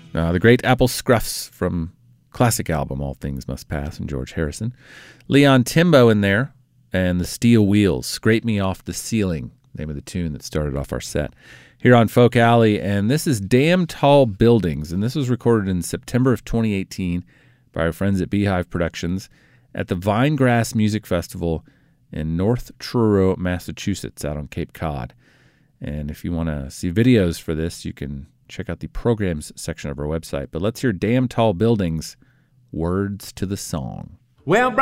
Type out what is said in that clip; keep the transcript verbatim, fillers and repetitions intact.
Uh, the Great Apple Scruffs from classic album All Things Must Pass and George Harrison. Leon Timbo in there, and the Steel Wheels, Scrape Me Off the Ceiling, name of the tune that started off our set here on Folk Alley. And this is Damn Tall Buildings, and this was recorded in September of twenty eighteen by our friends at Beehive Productions at the Vinegrass Music Festival in North Truro, Massachusetts, out on Cape Cod. And if you want to see videos for this, you can check out the programs section of our website. But let's hear Damn Tall Buildings, Words to the Song. Well,